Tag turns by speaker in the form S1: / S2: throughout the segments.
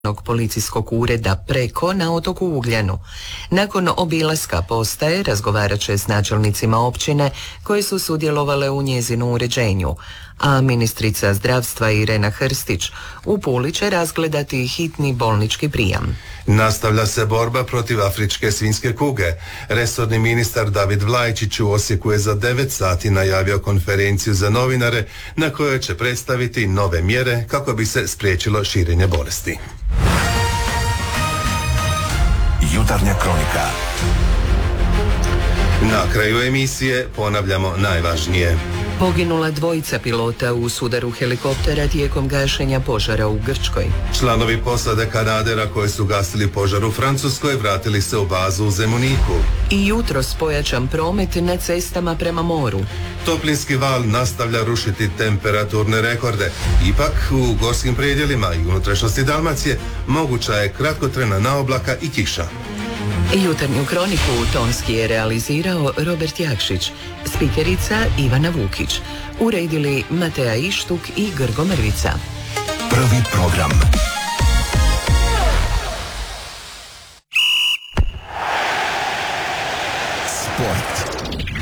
S1: policijskog ureda Preko na otoku Ugljanu. Nakon obilaska postaje razgovarat će s načelnicima općine koje su sudjelovale u njezinu uređenju, a ministrica zdravstva Irena Hrstić u Puli će razgledati hitni bolnički prijam.
S2: Nastavlja se borba protiv afričke svinjske kuge. Resorni ministar David Vlajčić u Osijeku je za 9 sati najavio konferenciju za novinare na kojoj će predstaviti nove mjere kako bi se spriječilo širenje bolesti.
S3: Jutarnja kronika.
S2: Na kraju emisije ponavljamo najvažnije.
S1: Poginula dvojica pilota u sudaru helikoptera tijekom gašenja požara u Grčkoj.
S2: Članovi posade kanadera koji su gasili požar u Francuskoj vratili se u bazu u Zemuniku.
S1: I jutros pojačan promet na cestama prema moru.
S2: Toplinski val nastavlja rušiti temperaturne rekorde. Ipak u gorskim predjelima i unutrašnjosti Dalmacije moguća je kratkotrajna naoblaka i kiša.
S1: Jutarnju kroniku tonski je realizirao Robert Jakšić, spikerica Ivana Vukić, uredili Mateja Ištuk i Grgo Mrvica.
S3: Prvi program. Sport.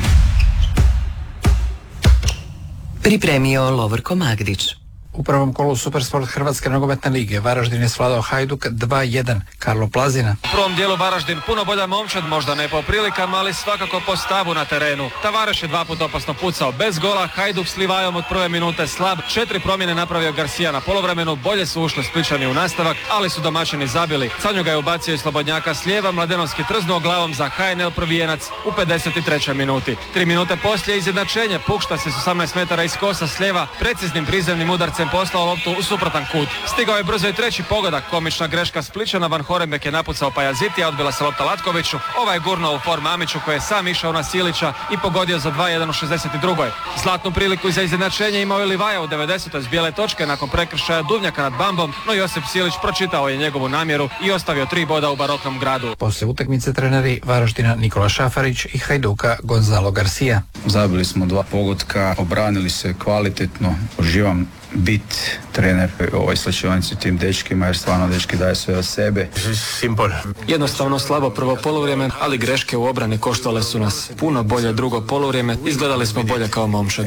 S1: Pripremio Lovorko Magdić.
S4: U prvom kolu Supersport Hrvatske nogometne lige Varaždin je svladao Hajduk 2-1. Karlo Plazina.
S5: U prvom dijelu Varaždin puno bolja momčad, možda ne po prilikama, ali svakako po stavu na terenu. Tavares je 2 puta opasno pucao bez gola, Hajduk s Livajom od prve minute slab. 4 promjene napravio Garcia na poluvremenu, bolje su ušli Spličani u nastavak, ali su domaćini zabili. Canju ga je ubacio i Slobodnjaka s lijeva, Mladenovski trznuo glavom za HNL prvijenac u 53. minuti. 3 minute poslije izjednačenje, Pukštas je s 18 metara iz kosa s lijeva, preciznim prizemnim udarcem poslao loptu u suprotan kut. Stigao je brzo i treći pogodak, komična greška Spličana, Van Horenbeek je napucao Pajazitija, odbila se lopta Latkoviću, ovaj je gurnuo u for Mamiću koji je sam išao na Silića i pogodio za 2-1 u 62. Zlatnu priliku za izjednačenje imao je Livaja u 90. s bijele točke nakon prekršaja Duvnjaka nad Bambom, no Josip Silić pročitao je njegovu namjeru i ostavio 3 boda u baroknom gradu.
S4: Poslije utakmice treneri Varaždina Nikola Šafarić i Hajduka Gonzalo Garcia.
S6: Zabili smo 2 pogotka, obranili se kvalitetno, uživam bit trener u ovoj slačionici tim dečkima jer stvarno dečki daje sve od sebe.
S5: Jednostavno slabo prvo poluvrijeme, ali greške u obrani koštale su nas. Puno bolje drugo poluvrijeme, izgledali smo bolje kao momčad.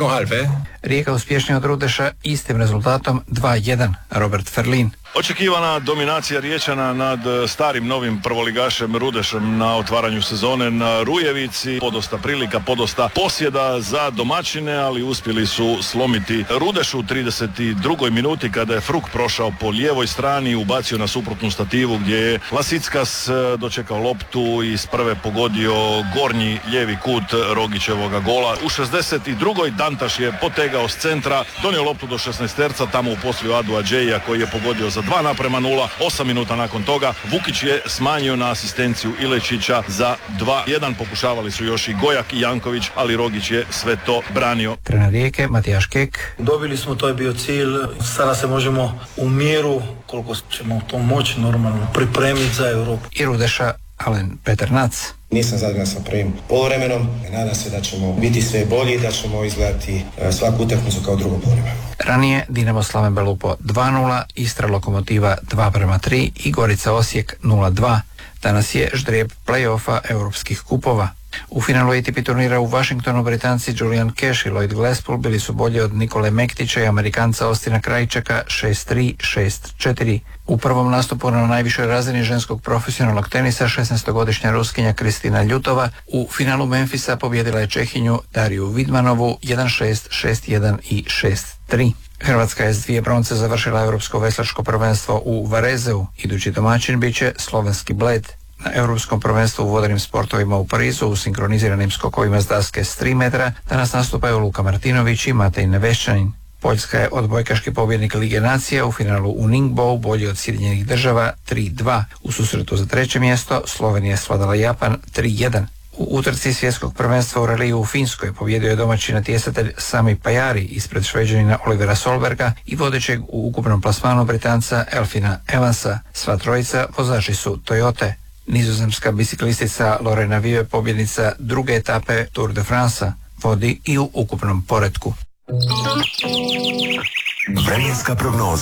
S4: Rijeka uspješnija od Rudeša istim rezultatom 2-1. Robert Ferlin.
S7: Očekivana dominacija Riječana nad starim novim prvoligašem Rudešem na otvaranju sezone na Rujevici. Podosta prilika, podosta posjeda za domaćine, ali uspjeli su slomiti Rudeš u 32. minuti kada je Fruk prošao po lijevoj strani i ubacio na suprotnu stativu gdje je Lasickas dočekao loptu i s prve pogodio gornji lijevi kut Rogićevoga gola. U 62. Dantaš je potegao s centra, donio loptu do 16-terca, tamo uposlio Adu Adžeja koji je pogodio za 2:0. 8 minuta nakon toga Vukić je smanjio na asistenciju Ilečića za 2:1. Pokušavali su još i Gojak i Janković, ali Rogić je sve to branio.
S4: Trener Rijeke Matijaš Kek.
S8: Dobili smo, to je bio cilj. Sada se možemo u miru, koliko ćemo to moći normalno, pripremiti za Europu.
S4: I Rudeša Alen Peternac.
S9: Nisam zadovoljan sa prvim poluvremenom. Nadam se da ćemo biti sve bolji i da ćemo izgledati svaku utakmicu kao drugo poluvreme.
S4: Ranije Dinamo Slaven Belupo 2-0, Istra Lokomotiva 2:3 i Gorica Osijek 0:2. Danas je ždrijeb play-offa europskih kupova. U finalu ATP turnira u Washingtonu Britanci Julian Cash i Lloyd Glasspool bili su bolji od Nikole Mektića i Amerikanca Austina Krajčaka 6-3, 6-4. U prvom nastupu na najvišoj razini ženskog profesionalnog tenisa 16-godišnja Ruskinja Kristina Ljutova u finalu Memfisa pobijedila je Čehinju Dariju Vidmanovu 1-6, 6-1 i 6-3. Hrvatska je s 2 bronce završila europsko veslačko prvenstvo u Varezeu. Idući domaćin bit će slovenski Bled. Na europskom prvenstvu u vodenim sportovima u Parizu u sinkroniziranim skokovima s daske s 3 metra danas nastupaju Luka Martinović i Matej Nevešćanin. Poljska je odbojkaški pobjednik Lige nacija u finalu u Ningbo bolji od Sjedinjenih država 3:2. U susretu za 3. mjesto Slovenija je svladala Japan 3:1. U utrci svjetskog prvenstva u reliju u Finskoj pobjedio je domaći natjecatelj Sami Pajari ispred Šveđanina Olivera Solberga i vodećeg u ukupnom plasmanu Britanca Elfina Evansa. Sva trojica vozači su Toyote. Nizozemska biciklistica Lorena Vive, pobjednica druge etape Tour de France, vodi i u ukupnom poretku.
S3: Vremenska prognoza.